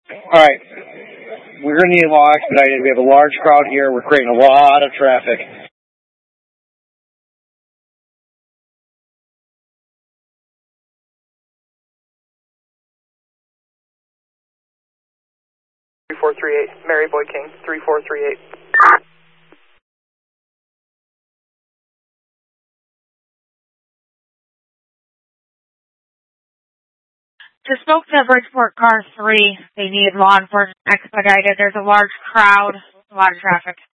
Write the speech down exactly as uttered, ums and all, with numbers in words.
All right. We're going to need law expedited. We have a large crowd here. We're creating a lot of traffic. three four three eight, Mary Boy King, three four three eight. Just spoke to Bridgeport Car three. They need law enforcement expedited. There's a large crowd, a lot of traffic.